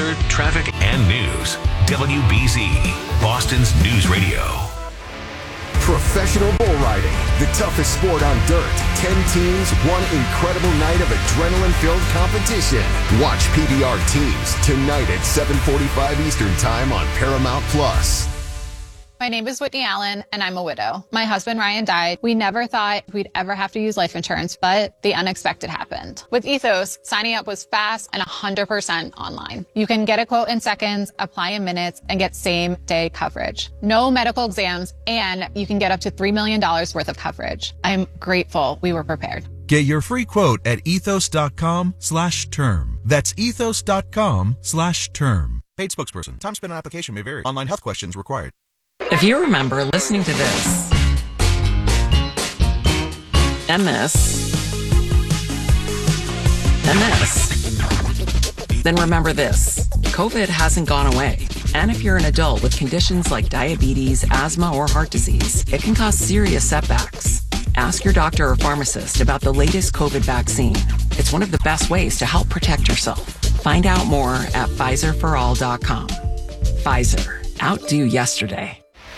weather, traffic, and news. WBZ, Boston's News Radio. Professional bull riding, the toughest sport on dirt. 10 teams, one incredible night of adrenaline-filled competition. Watch PBR Teams tonight at 7:45 Eastern Time on Paramount Plus. My name is Whitney Allen, and I'm a widow. My husband, Ryan, died. We never thought we'd ever have to use life insurance, but the unexpected happened. With Ethos, signing up was fast and 100% online. You can get a quote in seconds, apply in minutes, and get same-day coverage. No medical exams, and you can get up to $3 million worth of coverage. I'm grateful we were prepared. Get your free quote at ethos.com/term. That's ethos.com/term. Paid spokesperson. Time spent on application may vary. Online health questions required. If you remember listening to this, and this, then remember this. COVID hasn't gone away. And if you're an adult with conditions like diabetes, asthma, or heart disease, it can cause serious setbacks. Ask your doctor or pharmacist about the latest COVID vaccine. It's one of the best ways to help protect yourself. Find out more at PfizerForAll.com. Pfizer. Outdo yesterday.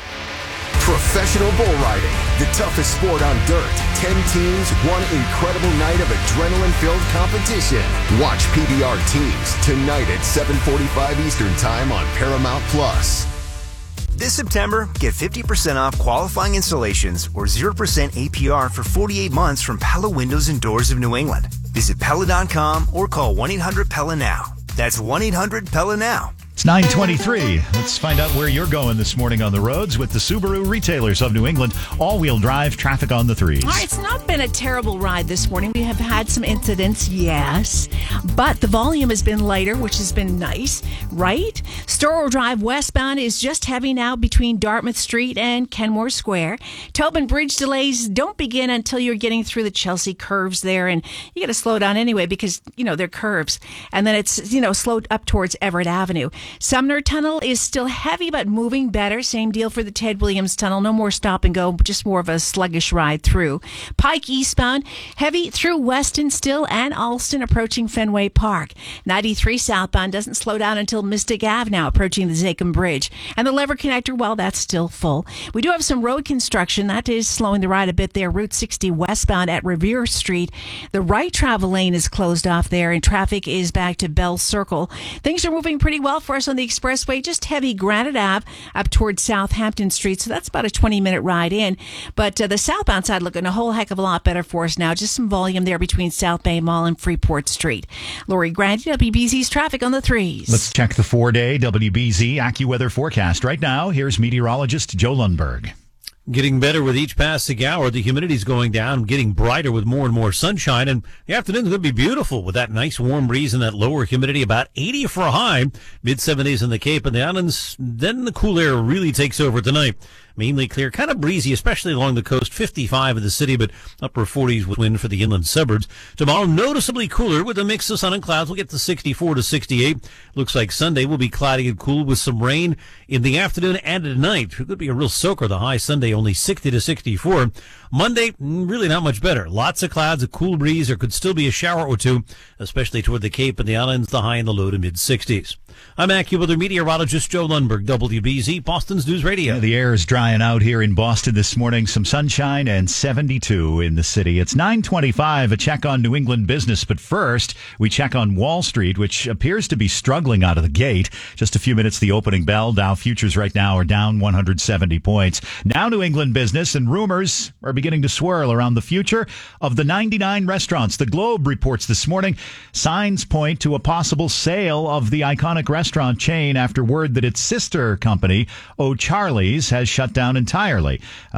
Professional bull riding, the toughest sport on dirt. 10 teams, one incredible night of adrenaline-filled competition. Watch PBR Teams tonight at 7:45 Eastern Time on Paramount Plus. This September, get 50% off qualifying installations or 0% APR for 48 months from Pella Windows and Doors of New England. Visit Pella.com or call 1-800-PELLA now. That's 1-800-PELLA now. It's 9:23. Let's find out where you're going this morning on the roads with the Subaru Retailers of New England. All-wheel drive traffic on the threes. All right, it's not been a terrible ride this morning. We have had some incidents, yes, but the volume has been lighter, which has been nice, right? Storrow Drive westbound is just heavy now between Dartmouth Street and Kenmore Square. Tobin Bridge delays don't begin until you're getting through the Chelsea curves there, and you got to slow down anyway because, they're curves. And then it's, slowed up towards Everett Avenue. Sumner Tunnel is still heavy, but moving better. Same deal for the Ted Williams Tunnel. No more stop and go, just more of a sluggish ride through. Pike eastbound, heavy through Weston still and Alston approaching Fenway Park. 93 southbound doesn't slow down until Mystic Ave now approaching the Zachem Bridge. And the Lever Connector, well, that's still full. We do have some road construction. That is slowing the ride a bit there. Route 60 westbound at Revere Street. The right travel lane is closed off there and traffic is back to Bell Circle. Things are moving pretty well for us on the expressway, just heavy Granite Ave up towards Southampton Street, so that's about a 20-minute ride in. But the southbound side looking a whole heck of a lot better for us now. Just some volume there between South Bay Mall and Freeport Street. Lori Grant, WBZ's traffic on the threes. Let's check the 4-day WBZ AccuWeather forecast. Right now, here's meteorologist Joe Lundberg. Getting better with each passing hour. The humidity's going down, getting brighter with more and more sunshine. And the afternoon's going to be beautiful with that nice warm breeze and that lower humidity, about 80 for a high, mid-70s in the Cape and the Islands. Then the cool air really takes over tonight. Mainly clear, kind of breezy, especially along the coast, 55 in the city, but upper 40s with wind for the inland suburbs. Tomorrow, noticeably cooler with a mix of sun and clouds. We'll get to 64 to 68. Looks like Sunday will be cloudy and cool with some rain in the afternoon and at night. It could be a real soaker. The high Sunday only 60 to 64. Monday, really not much better. Lots of clouds, a cool breeze. There could still be a shower or two, especially toward the Cape and the Islands, the high in the low to mid-60s. I'm AccuWeather meteorologist Joe Lundberg, WBZ, Boston's News Radio. The air is drying out here in Boston this morning. Some sunshine and 72 in the city. It's 9:25, a check on New England business. But first, we check on Wall Street, which appears to be struggling out of the gate. Just a few minutes, the opening bell. Dow futures right now are down 170 points. Now New England business, and rumors are beginning to swirl around the future of the 99 restaurants. The Globe reports this morning signs point to a possible sale of the iconic restaurant chain after word that its sister company, O'Charley's, has shut down entirely.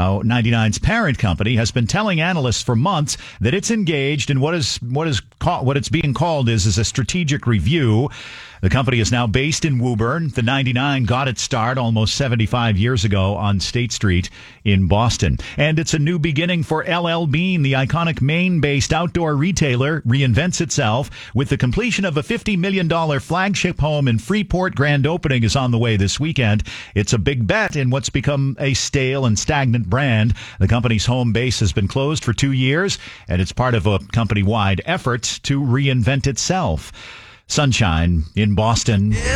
99's parent company has been telling analysts for months that it's engaged in what it's being called is a strategic review. The company is now based in Woburn. The 99 got its start almost 75 years ago on State Street in Boston. And it's a new beginning for LL Bean. The iconic Maine-based outdoor retailer reinvents itself with the completion of a $50 million flagship home in Freeport. Grand opening is on the way this weekend. It's a big bet in what's become a stale and stagnant brand. The company's home base has been closed for 2 years, and it's part of a company-wide effort to reinvent itself. Sunshine in Boston.